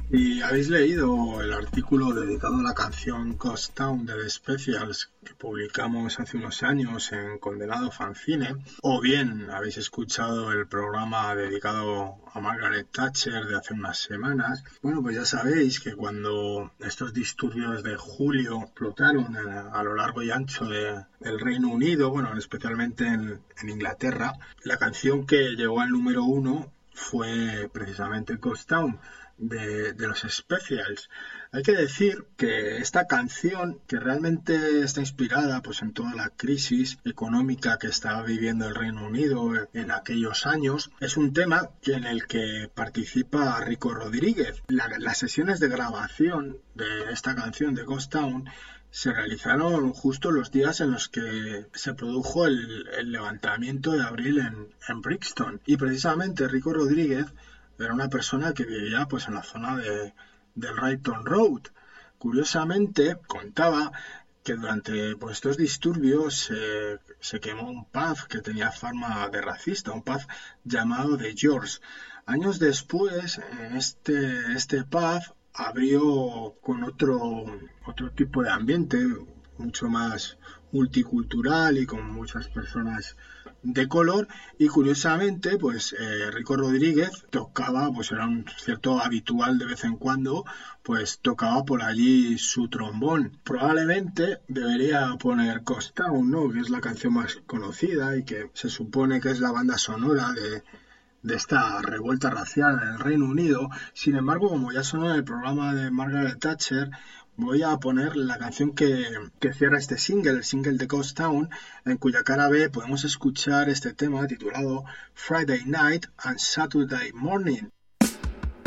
Y habéis leído el artículo dedicado a la canción Ghost Town de The Specials que publicamos hace unos años en Condenado Fanzine, o bien habéis escuchado el programa dedicado a Margaret Thatcher de hace unas semanas. Bueno, pues ya sabéis que cuando estos disturbios de julio explotaron a lo largo y ancho del Reino Unido, bueno, especialmente en Inglaterra, la canción que llegó al número uno fue precisamente Ghost Town de los Specials. Hay que decir que esta canción, que realmente está inspirada pues en toda la crisis económica que estaba viviendo el Reino Unido en aquellos años, es un tema en el que participa Rico Rodríguez. Las sesiones de grabación de esta canción de Ghost Town se realizaron justo los días en los que se produjo el levantamiento de abril en Brixton. Y precisamente Rico Rodríguez era una persona que vivía pues en la zona del Brighton Road. Curiosamente contaba que durante pues, estos disturbios se quemó un pub que tenía fama de racista, un pub llamado The George. Años después, este pub abrió con otro tipo de ambiente, mucho más multicultural y con muchas personas de color, y curiosamente pues Rico Rodríguez tocaba, pues era un cierto habitual de vez en cuando, pues tocaba por allí su trombón. Probablemente debería poner Ghost Town, ¿no?, que es la canción más conocida y que se supone que es la banda sonora de esta revuelta racial en el Reino Unido. Sin embargo, como ya sonó en el programa de Margaret Thatcher, voy a poner la canción que cierra este single, el single de Ghost Town, en cuya cara B podemos escuchar este tema titulado Friday Night and Saturday Morning.